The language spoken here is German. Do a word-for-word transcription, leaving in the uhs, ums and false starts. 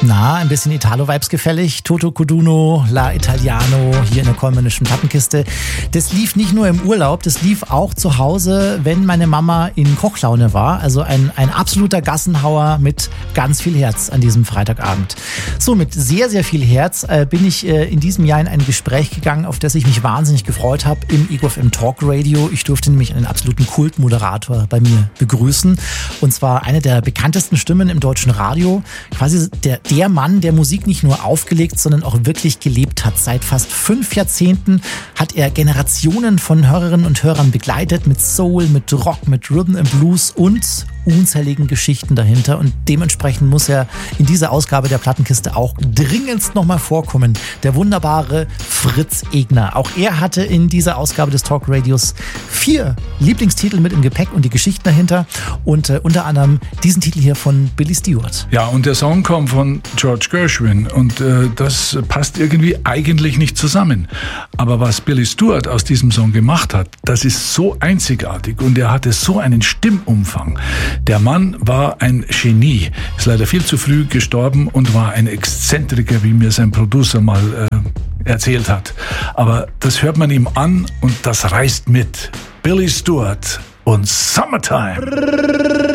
Na, ein bisschen Italo-Vibes gefällig. Toto Codugno, La Italiano, hier in der Kollmannischen Plattenkiste. Das lief nicht nur im Urlaub, das lief auch zu Hause, wenn meine Mama in Kochlaune war. Also ein, ein absoluter Gassenhauer mit ganz viel Herz an diesem Freitagabend. So, mit sehr, sehr viel Herz äh, bin ich äh, in diesem Jahr in ein Gespräch gegangen, auf das ich mich wahnsinnig gefreut habe im Ego F M Talk Radio. Ich durfte nämlich einen absoluten Kultmoderator bei mir begrüßen. Und zwar eine der bekanntesten Stimmen im deutschen Radio. Quasi der Der Mann, der Musik nicht nur aufgelegt, sondern auch wirklich gelebt hat. Seit fast fünf Jahrzehnten hat er Generationen von Hörerinnen und Hörern begleitet mit Soul, mit Rock, mit Rhythm and Blues und unzähligen Geschichten dahinter. Und dementsprechend muss er in dieser Ausgabe der Plattenkiste auch dringendst nochmal vorkommen. Der wunderbare Fritz Egner. Auch er hatte in dieser Ausgabe des Talk Radios vier Lieblingstitel mit im Gepäck und die Geschichten dahinter. Und äh, unter anderem diesen Titel hier von Billy Stewart. Ja, und der Song kommt von George Gershwin und äh, das passt irgendwie eigentlich nicht zusammen. Aber was Billy Stewart aus diesem Song gemacht hat, das ist so einzigartig und er hatte so einen Stimmumfang. Der Mann war ein Genie, ist leider viel zu früh gestorben und war ein Exzentriker, wie mir sein Producer mal äh, erzählt hat. Aber das hört man ihm an und das reißt mit. Billy Stewart und Summertime.